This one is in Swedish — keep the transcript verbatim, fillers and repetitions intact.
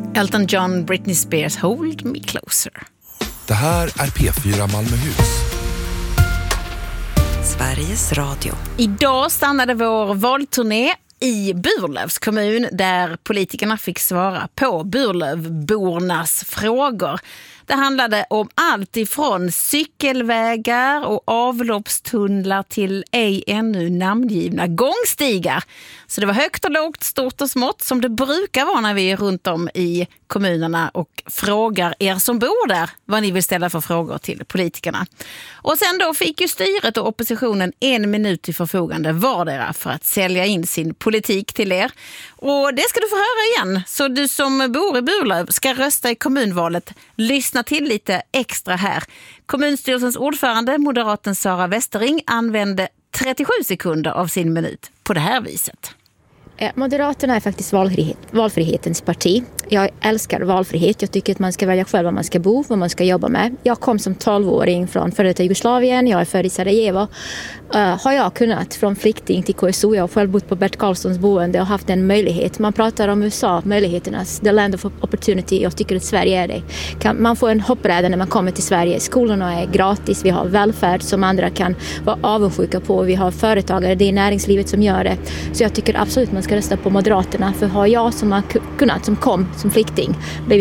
Elton John, Britney Spears, Hold Me Closer. Det här är P fyra Malmöhus. Sveriges Radio. Idag stannade vår valturné i Burlövs kommun där politikerna fick svara på Burlövbornas frågor. Det handlade om allt ifrån cykelvägar och avloppstunnlar till ej ännu namngivna gångstigar. Så det var högt och lågt, stort och smått som det brukar vara när vi är runt om i kommunerna och frågar er som bor där vad ni vill ställa för frågor till politikerna. Och sen då fick ju styret och oppositionen en minut till förfogande vardera för att sälja in sin politik till er. Och det ska du få höra igen. Så du som bor i Burlöv ska rösta i kommunvalet. Lyssna till lite extra här. Kommunstyrelsens ordförande, moderaten Sara Westering, använde trettiosju sekunder av sin minut på det här viset. Moderaterna är faktiskt valfrihet, valfrihetens parti. Jag älskar valfrihet. Jag tycker att man ska välja själv var man ska bo, vad man ska jobba med. Jag kom som tolvåring från före detta Jugoslavien. Jag är född i Sarajevo. Uh, har jag kunnat från flykting till K S O. Jag har själv bott på Bert Karlssons boende och haft en möjlighet. Man pratar om U S A, möjligheternas, the land of opportunity. Jag tycker att Sverige är det. Kan, man får en hoppräda när man kommer till Sverige. Skolorna är gratis. Vi har välfärd som andra kan vara avundsjuka på. Vi har företagare, det är näringslivet som gör det. Så jag tycker absolut man ska rösta på Moderaterna. För har jag som har kunnat, som kom som flykting,